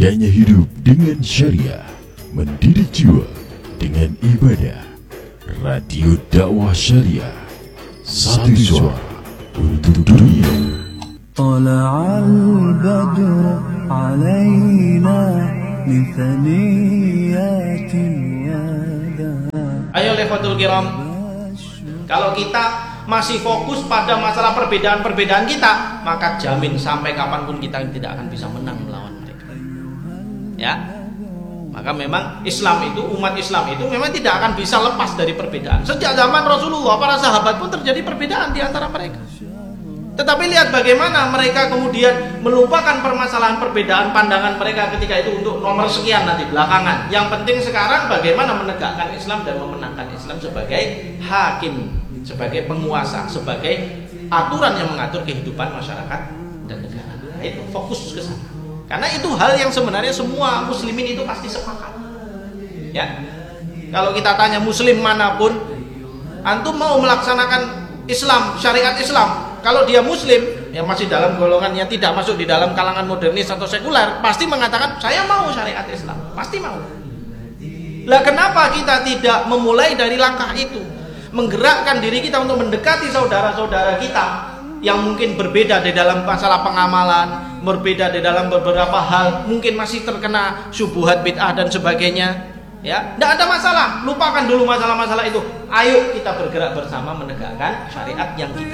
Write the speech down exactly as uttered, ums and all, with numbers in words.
Gaya hidup dengan syariah, mendidik jiwa dengan ibadah. Radio dakwah syariah, satu suara untuk dunia. Tala'al badru alaina min thaniyatil wada. Ayo lefatul kiram, kalau kita masih fokus pada masalah perbedaan-perbedaan kita, maka jamin sampai kapanpun kita tidak akan bisa menang melawan mereka. Ya, maka memang Islam itu, umat Islam itu memang tidak akan bisa lepas dari perbedaan. Sejak zaman Rasulullah, para sahabat pun terjadi perbedaan di antara mereka. Tetapi lihat bagaimana mereka kemudian melupakan permasalahan perbedaan pandangan mereka ketika itu untuk nomor sekian nanti belakangan. Yang penting sekarang bagaimana menegakkan Islam dan memenangkan Islam sebagai hakim, sebagai penguasa, sebagai aturan yang mengatur kehidupan masyarakat dan negara. Nah, itu fokus ke sana. Karena itu hal yang sebenarnya semua muslimin itu pasti sepakat. Ya. Kalau kita tanya muslim manapun, antum mau melaksanakan Islam, syariat Islam, kalau dia muslim yang masih dalam golongan yang tidak masuk di dalam kalangan modernis atau sekuler, pasti mengatakan saya mau syariat Islam, pasti mau. Lah kenapa kita tidak memulai dari langkah itu, menggerakkan diri kita untuk mendekati saudara-saudara kita yang mungkin berbeda di dalam masalah pengamalan, berbeda di dalam beberapa hal, mungkin masih terkena syubhat bid'ah dan sebagainya. Ya, tidak ada masalah, lupakan dulu masalah-masalah itu. Ayo kita bergerak bersama menegakkan syariat yang kita